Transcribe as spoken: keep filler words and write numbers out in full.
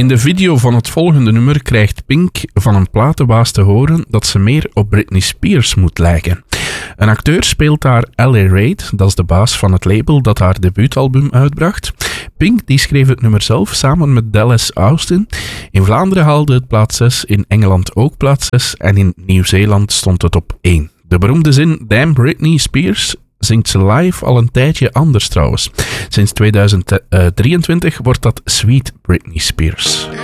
In de video van het volgende nummer krijgt Pink van een platenbaas te horen dat ze meer op Britney Spears moet lijken. Een acteur speelt daar L A Reid, dat is de baas van het label dat haar debuutalbum uitbracht. Pink die schreef het nummer zelf samen met Dallas Austin. In Vlaanderen haalde het plaats zes, in Engeland ook plaats zes en in Nieuw-Zeeland stond het op één. De beroemde zin Damn Britney Spears zingt ze live al een tijdje anders trouwens. Sinds tweeduizend drieëntwintig wordt dat Sweet Britney Spears.